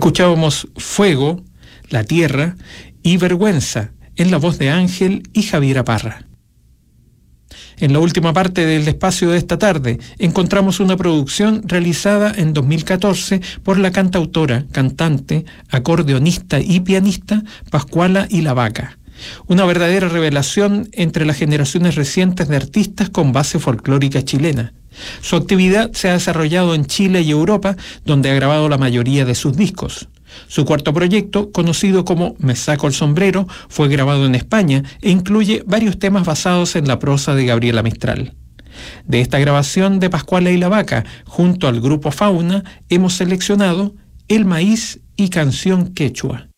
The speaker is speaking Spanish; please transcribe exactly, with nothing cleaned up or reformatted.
Escuchábamos Fuego, La Tierra y Vergüenza, en la voz de Ángel y Javiera Parra. En la última parte del espacio de esta tarde encontramos una producción realizada en dos mil catorce por la cantautora, cantante, acordeonista y pianista Pascuala y la Vaca. Una verdadera revelación entre las generaciones recientes de artistas con base folclórica chilena. Su actividad se ha desarrollado en Chile y Europa, donde ha grabado la mayoría de sus discos. Su cuarto proyecto, conocido como Me Saco el Sombrero, fue grabado en España e incluye varios temas basados en la prosa de Gabriela Mistral. De esta grabación de Pascuala y la Vaca, junto al grupo Fauna, hemos seleccionado El Maíz y Canción Quechua.